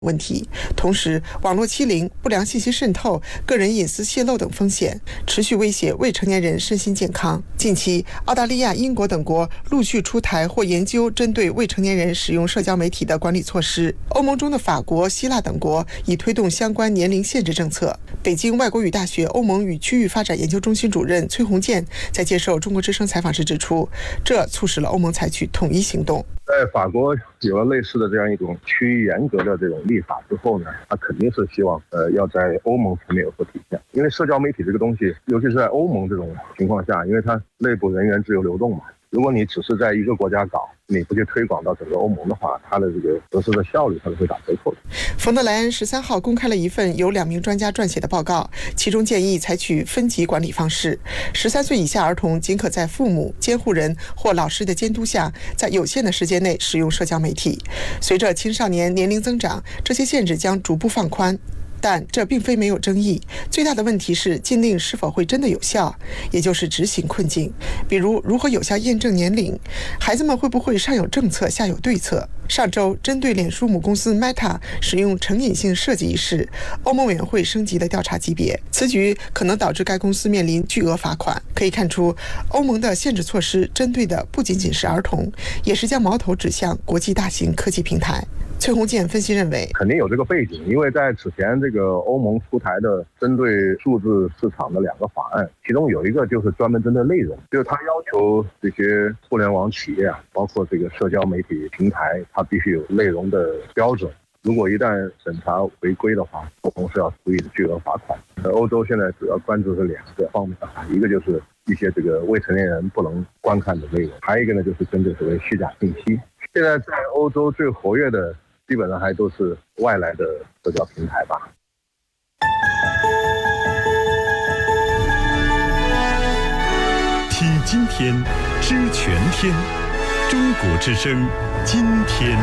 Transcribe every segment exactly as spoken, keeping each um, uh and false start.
问题，同时网络欺凌、不良信息渗透、个人隐私泄露等风险持续威胁未成年人身心健康。近期，澳大利亚、英国等国陆续出台或研究针对未成年人使用社交媒体的管理措施。欧盟中的法国、希腊等国已推动相关年龄限制政策。北京外国语大学欧盟与区域发展研究中心主任崔洪建在接受中国之声采访时指出，这促使了欧盟采取统一行动。 在法国有了类似的这样一种趋于严格的这种立法之后呢，他肯定是希望呃要在欧盟层面有所体现。因为社交媒体这个东西，尤其是在欧盟这种情况下，因为它内部人员自由流动嘛，如果你只是在一个国家搞，你不去推广到整个欧盟的话，它的这个实施的效率它是会打折扣的。 冯德莱恩十三号公开了一份由两名专家撰写的报告，其中建议采取分级管理方式。十三岁以下儿童仅可在父母、监护人或老师的监督下，在有限的时间内使用社交媒体。随着青少年年龄增长，这些限制将逐步放宽。但这并非没有争议，最大的问题是禁令是否会真的有效，也就是执行困境。比如如何有效验证年龄，孩子们会不会上有政策下有对策。上周针对脸书母公司 Meta 使用成瘾性设计一事，欧盟委员会升级了调查级别，此举可能导致该公司面临巨额罚款。可以看出，欧盟的限制措施针对的不仅仅是儿童，也是将矛头指向国际大型科技平台。崔洪建分析认为， 肯定有这个背景，因为在此前这个欧盟出台的针对数字市场的两个法案，其中有一个就是专门针对内容，就是它要求这些互联网企业啊，包括这个社交媒体平台，它必须有内容的标准。如果一旦审查违规的话，欧盟是要处以巨额罚款。欧洲现在主要关注是两个方面，一个就是一些这个未成年人不能观看的内容，还有一个呢就是针对所谓虚假信息。现在在欧洲最活跃的基本上还都是外来的社交平台吧。 听今天，知全天，中国之声，今天。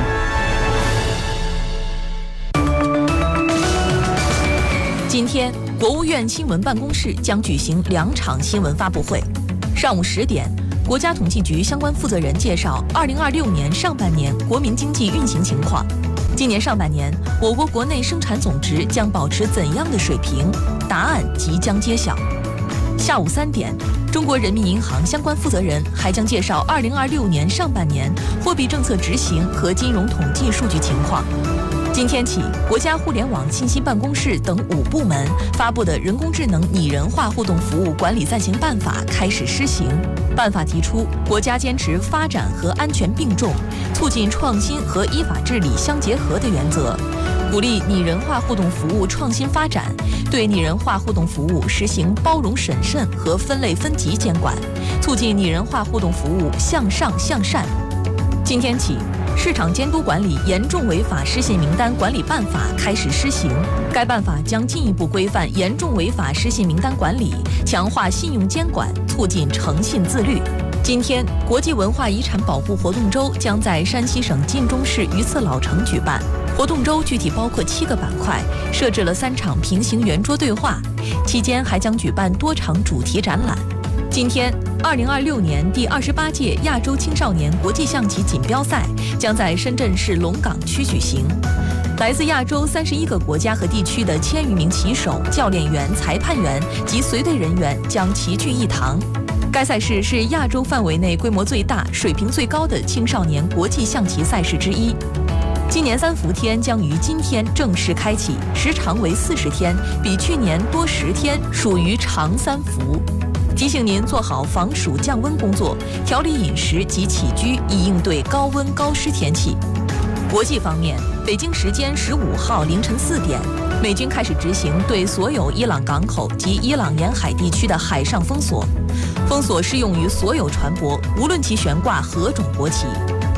今天，国务院新闻办公室将举行两场新闻发布会。上午十点，国家统计局相关负责人介绍二零二六年上半年国民经济运行情况。今年上半年，我国国内生产总值将保持怎样的水平？答案即将揭晓。下午三点，中国人民银行相关负责人还将介绍二零二六年上半年货币政策执行和金融统计数据情况。今天起，国家互联网信息办公室等五部门发布的人工智能拟人化互动服务管理暂行办法开始施行。办法提出，国家坚持发展和安全并重，促进创新和依法治理相结合的原则，鼓励拟人化互动服务创新发展，对拟人化互动服务实行包容审慎和分类分级监管，促进拟人化互动服务向上向善。今天起，市场监督管理严重违法失信名单管理办法开始施行。该办法将进一步规范严重违法失信名单管理，强化信用监管，促进诚信自律。今天，国际文化遗产保护活动周将在山西省晋中市榆次老城举办。活动周具体包括七个板块，设置了三场平行圆桌对话，期间还将举办多场主题展览。今天，二零二六年第二十八届亚洲青少年国际象棋锦标赛将在深圳市龙岗区举行。来自亚洲三十一个国家和地区的千余名棋手、教练员、裁判员及随队人员将齐聚一堂。该赛事是亚洲范围内规模最大、水平最高的青少年国际象棋赛事之一。今年三伏天将于今天正式开启，时长为四十天，比去年多十天，属于长三伏。提醒您做好防暑降温工作，调理饮食及起居，以应对高温高湿天气。国际方面，北京时间十五号凌晨四点，美军开始执行对所有伊朗港口及伊朗沿海地区的海上封锁，封锁适用于所有船舶，无论其悬挂何种国旗。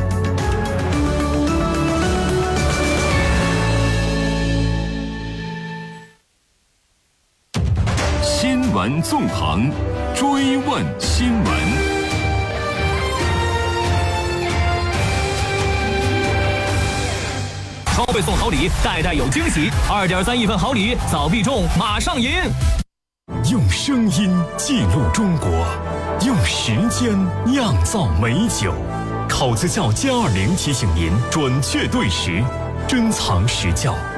新闻纵横，追问新闻。 超倍送好礼，代代有惊喜。二点三亿份好礼，早必中，马上赢！ 用声音记录中国，用时间酿造美酒。考子窖歼二零提醒您准确对时。 珍藏实教。